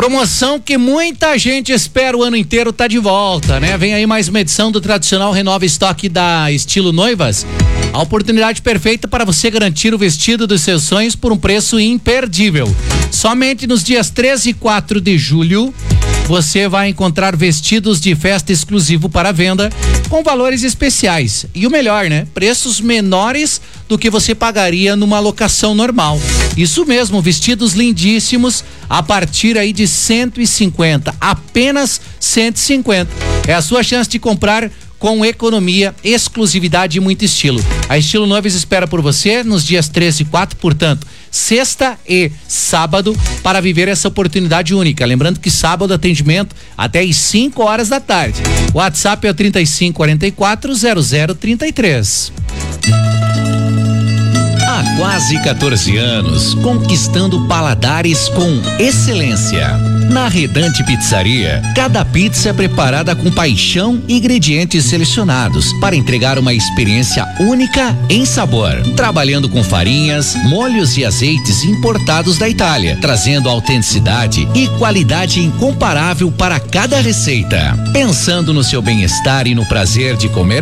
Promoção que muita gente espera o ano inteiro tá de volta, né? Vem aí mais uma edição do tradicional Renova Estoque da Estilo Noivas. A oportunidade perfeita para você garantir o vestido dos seus sonhos por um preço imperdível. Somente nos dias 13 e 4 de julho, você vai encontrar vestidos de festa exclusivo para venda com valores especiais. E o melhor, né? Preços menores do que você pagaria numa locação normal. Isso mesmo, vestidos lindíssimos a partir aí de 150, apenas 150. É a sua chance de comprar com economia, exclusividade e muito estilo. A Estilo Noivas espera por você nos dias 13 e 4, portanto, sexta e sábado, para viver essa oportunidade única. Lembrando que sábado atendimento até às 5 horas da tarde. O WhatsApp é o 3544-0033. Há quase 14 anos, conquistando paladares com excelência. Na Redante Pizzaria, cada pizza é preparada com paixão e ingredientes selecionados para entregar uma experiência única em sabor. Trabalhando com farinhas, molhos e azeites importados da Itália, trazendo autenticidade e qualidade incomparável para cada receita. Pensando no seu bem-estar e no prazer de comer